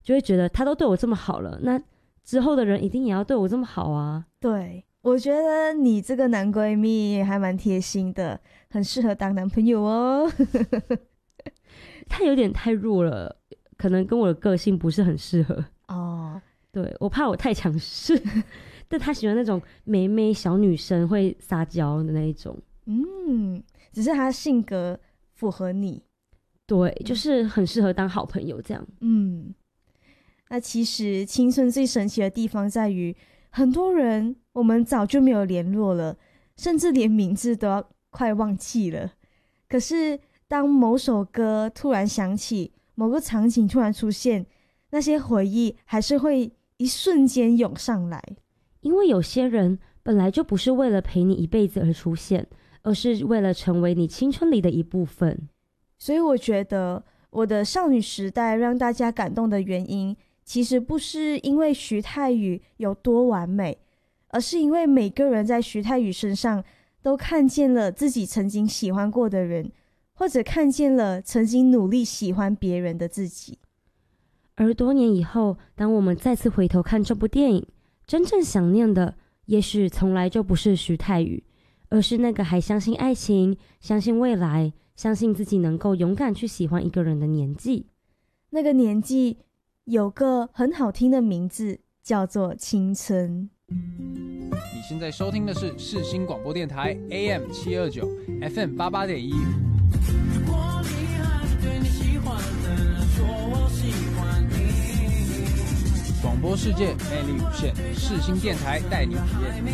就会觉得他都对我这么好了，那之后的人一定也要对我这么好啊。 对，我觉得你这个男闺蜜还蛮贴心的，很适合当男朋友哦。 他有点太弱了，可能跟我的个性不是很适合。 哦， 对，我怕我太强势，但他喜欢那种妹妹小女生会撒娇的那一种。 只是他性格符合你。 对，就是很适合当好朋友这样。 那其实青春最神奇的地方在于，很多人我们早就没有联络了，甚至连名字都要快忘记了。可是当某首歌突然响起，某个场景突然出现，那些回忆还是会一瞬间涌上来。 因为有些人本来就不是为了陪你一辈子而出现，而是为了成为你青春里的一部分。 所以我觉得我的少女时代让大家感动的原因，其实不是因为徐太宇有多完美，而是因为每个人在徐太宇身上都看见了自己曾经喜欢过的人，或者看见了曾经努力喜欢别人的自己。 而多年以后，当我们再次回头看这部电影，真正想念的也许从来就不是徐太宇，而是那个还相信爱情、相信未来、相信自己能够勇敢去喜欢一个人的年纪。 那个年纪有个很好听的名字，叫做青春。 你现在收听的是世新广播电台 AM 729 FM 88.1。如果你还对你喜欢的人说我喜欢你，广播世界魅力无限，世新电台带你体验。